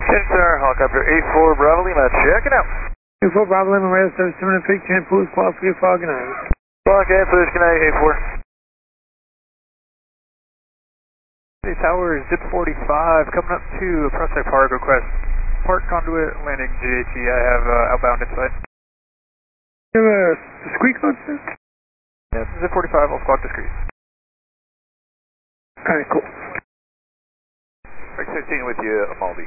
Yes, sir. Helicopter 84 Bravo Lima, checking out. 84 Bravo Lima, radar service 2 minute peak, 10 pools, qualify, fog and ice. Fog and fluid, good night, 84. Hey, tower, zip 45, coming up to Prospect Park, request park conduit, landing GHE, I have outbound inside. You have a squeak code, sir? Yeah, zip 45, all squawk discreet. Alright, cool. X16 with you, Maldi.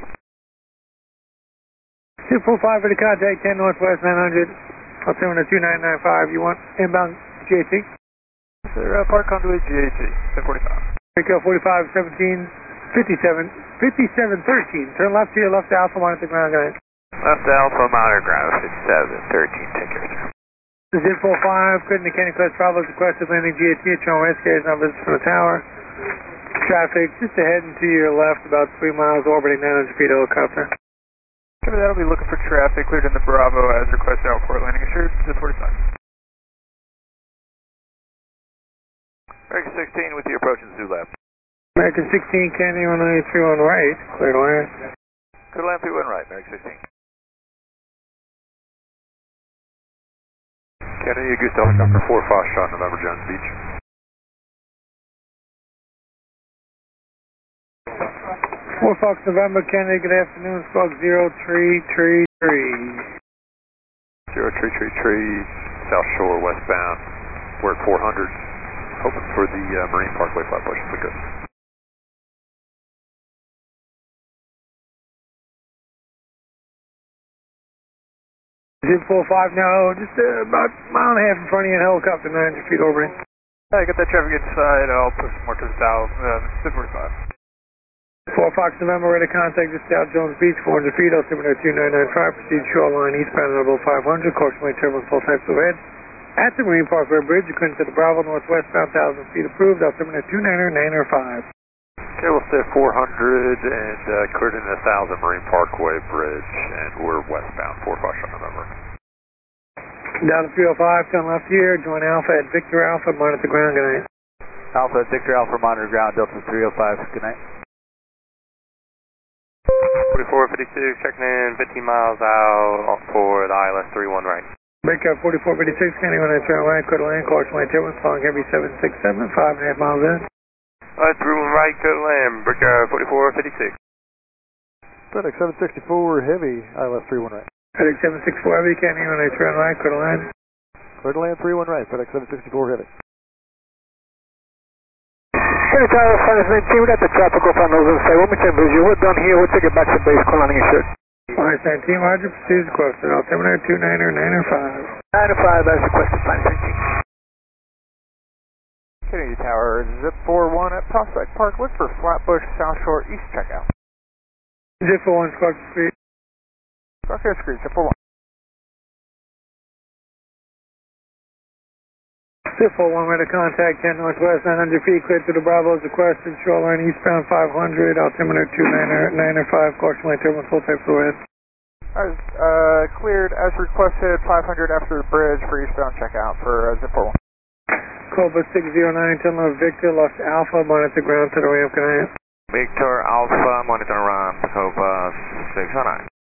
Zip 45 for the contact, 10 Northwest 900. I'll send to 2995. You want inbound GHE? Sir, park conduit, GHE, zip 45. Echo 45, 17, 57, 57, 13. Turn left to your left alpha, monitor ground, guys. Left Alpha, monitor ground, 57, 13, take care, sir. Zip 45, Clinton Mechanic Quest Bravo requested landing GHE at your west carriers on visits from the tower. Traffic just ahead and to your left, about 3 miles, orbiting 900 feet helicopter. Cover that, I'll be looking for traffic, cleared in the Bravo as requested, outport landing assured, zip 45. American 16 with you approaching Zoo Lab. American 16, Candy 193 on right, clear to land. Clear to land 31 right, American 16. Kennedy, Augusta Helicopter 4 Foxtrot, November Jones Beach. 4 Fox November, Kennedy, good afternoon, squawk 0333. 0333, South Shore, westbound. We're at 400. Hoping for the Marine Parkway Flatbush, if we could. Zip 45 now, just about a mile and a half in front of you in helicopter, 900 feet orbiting. I got that traffic inside, I'll push more to the south, zip 45. 4 Fox November, ready to contact just South Jones Beach, 400 feet, altimeter 2995, proceed shoreline eastbound at level 500, caution light turbulence, all types of head. At the Marine Parkway Bridge, you couldn't to the Bravo northwestbound, 1,000 feet approved, altimeter 29905. Okay, we'll stay at 400 and cleared in 1,000 Marine Parkway Bridge, and we're westbound, 4 Foxtrot November. Down to 305, turn left here, join Alpha at Victor Alpha, monitor ground, good night. Alpha, Victor Alpha, monitor ground, Delta 305, good night. 4456, checking in 15 miles out for the ILS 31 right. Breakout 4456, Candy 193 on right, clear to land, caution light turbulence, following heavy 767, 5.5 miles in. ILS 31 right, clear to land, breakout 4456. FedEx 764 Heavy, ILS 31 right. FedEx 764 Heavy, Candy 193 on right, clear to land. Clear to land 31 right, FedEx 764 Heavy. Hey, Tower 519, we got the tropical funnels in sight. One more time, visual. We're done here. We'll take it back to base, call landing assured. 519, Roger, proceeds requested. Altimeter 29905. 95 as requested, 519. Kennedy Tower, zip 41 at Prospect Park, look for Flatbush, South Shore, East checkout. Zip 41, squawk discreet. Squawk discreet, zip 41. Zip 41, ready to contact 10 Northwest, 900 feet, cleared to the Bravo's requested, shoreline eastbound 500, altimeter 29905, caution light turbulence, full type fluid. Cleared as requested, 500 after the bridge for eastbound checkout for zip 41. Cobra 609, turn left Victor, lost Alpha, monitor ground to the ramp, good night. Victor Alpha, monitor ramp, Cobra 609.